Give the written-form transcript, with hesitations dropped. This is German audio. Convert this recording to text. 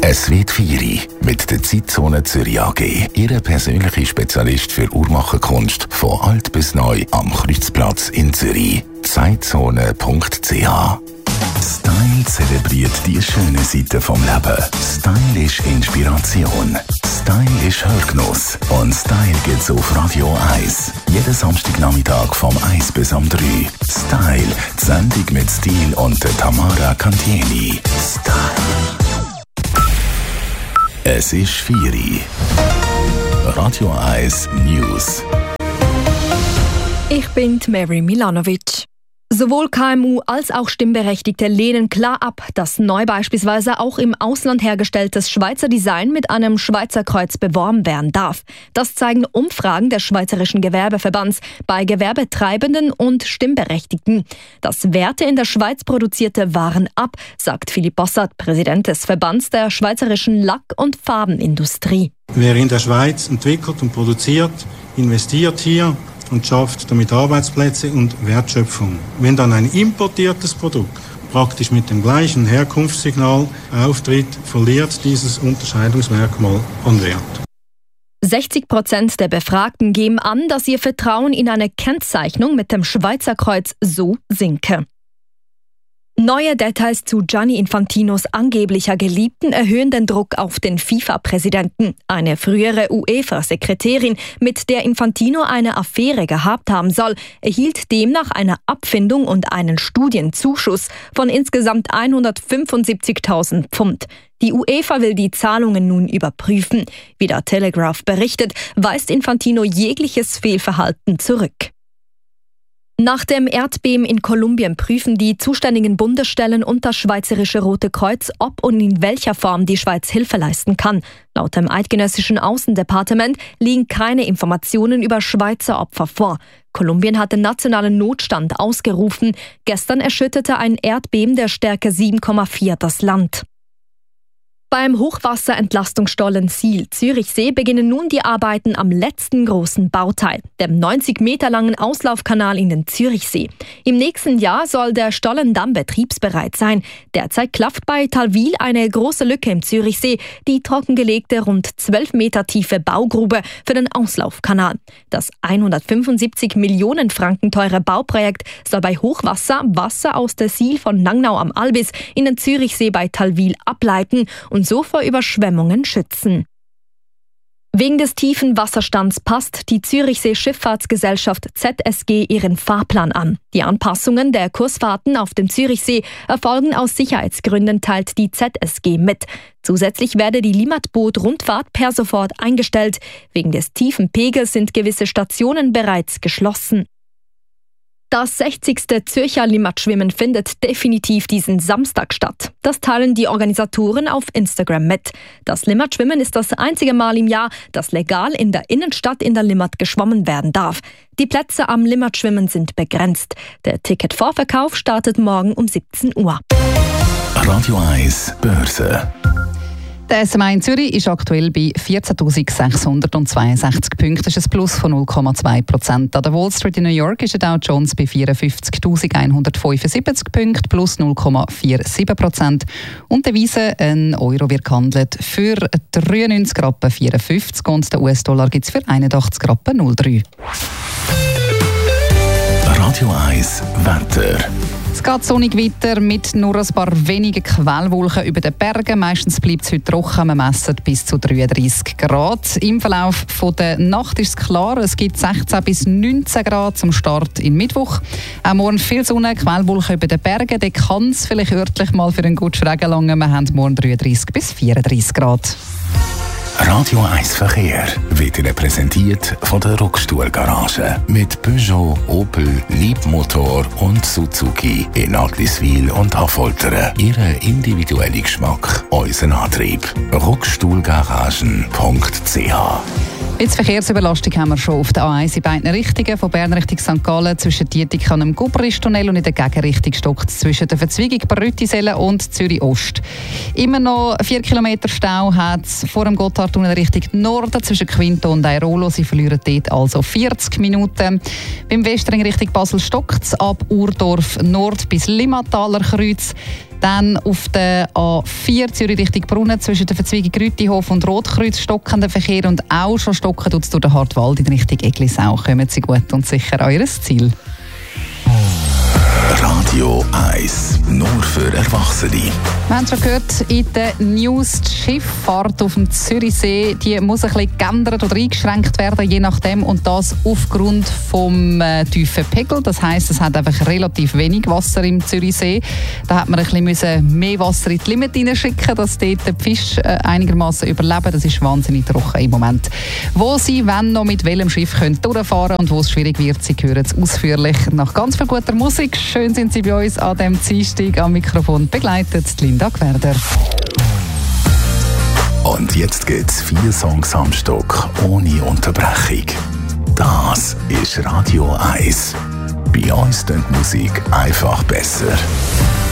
Es wird 4 mit der Zeitzone Zürich AG. Ihre persönliche Spezialist für Uhrmacherkunst von alt bis neu am Kreuzplatz in Zürich. Zeitzone.ch. Style zelebriert die schönen Seiten vom Leben. Style ist Inspiration. Style ist Hörgenuss. Und Style gibt's auf Radio 1. Jeden Samstagnachmittag vom 1 bis am 3. Style, die Sendung mit Stil und der Tamara Cantieni. Style. Es ist 4 Radio 1 News. Ich bin Mary Milanovic. Sowohl KMU als auch Stimmberechtigte lehnen klar ab, dass neu beispielsweise auch im Ausland hergestelltes Schweizer Design mit einem Schweizer Kreuz beworben werden darf. Das zeigen Umfragen des Schweizerischen Gewerbeverbands bei Gewerbetreibenden und Stimmberechtigten. Das werte in der Schweiz produzierte Waren ab, sagt Philipp Bossert, Präsident des Verbands der Schweizerischen Lack- und Farbenindustrie. Wer in der Schweiz entwickelt und produziert, investiert hier und schafft damit Arbeitsplätze und Wertschöpfung. Wenn dann ein importiertes Produkt praktisch mit dem gleichen Herkunftssignal auftritt, verliert dieses Unterscheidungsmerkmal an Wert. 60% der Befragten geben an, dass ihr Vertrauen in eine Kennzeichnung mit dem Schweizer Kreuz so sinke. Neue Details zu Gianni Infantinos angeblicher Geliebten erhöhen den Druck auf den FIFA-Präsidenten. Eine frühere UEFA-Sekretärin, mit der Infantino eine Affäre gehabt haben soll, erhielt demnach eine Abfindung und einen Studienzuschuss von insgesamt 175.000 Pfund. Die UEFA will die Zahlungen nun überprüfen. Wie der Telegraph berichtet, weist Infantino jegliches Fehlverhalten zurück. Nach dem Erdbeben in Kolumbien prüfen die zuständigen Bundesstellen und das Schweizerische Rote Kreuz, ob und in welcher Form die Schweiz Hilfe leisten kann. Laut dem eidgenössischen Außendepartement liegen keine Informationen über Schweizer Opfer vor. Kolumbien hatte nationalen Notstand ausgerufen. Gestern erschütterte ein Erdbeben der Stärke 7,4 das Land. Beim Hochwasserentlastungsstollen Siel Zürichsee beginnen nun die Arbeiten am letzten großen Bauteil, dem 90 Meter langen Auslaufkanal in den Zürichsee. Im nächsten Jahr soll der Stollendamm betriebsbereit sein. Derzeit klafft bei Talwil eine große Lücke im Zürichsee, die trockengelegte rund 12 Meter tiefe Baugrube für den Auslaufkanal. Das 175 Millionen Franken teure Bauprojekt soll bei Hochwasser Wasser aus der Siel von Langnau am Albis in den Zürichsee bei Talwil ableiten und so vor Überschwemmungen schützen. Wegen des tiefen Wasserstands passt die Zürichsee Schifffahrtsgesellschaft ZSG ihren Fahrplan an. Die Anpassungen der Kursfahrten auf dem Zürichsee erfolgen aus Sicherheitsgründen, teilt die ZSG mit. Zusätzlich werde die Limmatboot-Rundfahrt per sofort eingestellt. Wegen des tiefen Pegels sind gewisse Stationen bereits geschlossen. Das 60. Zürcher Limmatschwimmen findet definitiv diesen Samstag statt. Das teilen die Organisatoren auf Instagram mit. Das Limmatschwimmen ist das einzige Mal im Jahr, dass legal in der Innenstadt in der Limmat geschwommen werden darf. Die Plätze am Limmatschwimmen sind begrenzt. Der Ticketvorverkauf startet morgen um 17 Uhr. Radio 1 Börse. Der SMA in Zürich ist aktuell bei 14.662 Punkten. Das ist ein Plus von 0,2%. An der Wall Street in New York ist der Dow Jones bei 54.175 Punkten, plus 0,47%. Und der Devise, ein Euro wird gehandelt für 93,54 Rappen und den US-Dollar gibt es für 81,03 Rappen. Radio 1 Wetter. Es geht sonnig weiter mit nur ein paar wenigen Quellwolken über den Bergen. Meistens bleibt es heute trocken, man messen bis zu 33 Grad. Im Verlauf der Nacht ist es klar, es gibt 16 bis 19 Grad zum Start in Mittwoch. Auch morgen viel Sonne, Quellwolken über den Bergen. Da kann es vielleicht örtlich mal für einen guten Regen langen. Wir haben morgen 33 bis 34 Grad. Radio 1 Verkehr wird Ihnen präsentiert von der Rockstuhl-Garage. Mit Peugeot, Opel, Leapmotor und Suzuki in Agliswil und Affoltern. Ihren individuellen Geschmack, unseren Antrieb. Rockstuhlgaragen.ch. Jetzt Verkehrsüberlastung haben wir schon auf der A1 in beiden Richtungen. Von Bern Richtung St. Gallen zwischen Dietikon und dem Gubristunnel und in der Gegenrichtung stockt es zwischen der Verzweigung Brüttisellen und Zürich Ost. Immer noch 4 Kilometer Stau hat es vor dem Gotthardtunnel Richtung Norden zwischen Quinto und Airolo. Sie verlieren dort also 40 Minuten. Beim Westring Richtung Basel stockt es ab Urdorf Nord bis Limmataler Kreuz. Dann auf der A4 Zürich Richtung Brunnen zwischen der Verzweigung Rütihof und Rotkreuz stockender Verkehr und auch schon stocken tut es durch den Hartwald in Richtung Eglisau. Kommen Sie gut und sicher an Ihr Ziel. Radio 1, nur für Erwachsene. Wir haben schon gehört, in den News, die Schifffahrt auf dem Zürichsee, die muss ein bisschen geändert oder eingeschränkt werden, je nachdem. Und das aufgrund vom tiefen Pegel. Das heisst, es hat einfach relativ wenig Wasser im Zürichsee. Da hat man ein bisschen mehr Wasser in die Limit reinschicken, dass dort die Fische einigermaßen überleben. Das ist wahnsinnig trocken im Moment. Wo Sie, wenn noch mit welchem Schiff können durchfahren und wo es schwierig wird, Sie hören es ausführlich nach ganz viel guter Musik. Schön sind Sie bei uns an diesem Dienstag am Mikrofon, begleitet Linda Gwerder. Und jetzt gibt's 4 Songs am Stück, ohne Unterbrechung. Das ist Radio 1. Bei uns klingt Musik einfach besser.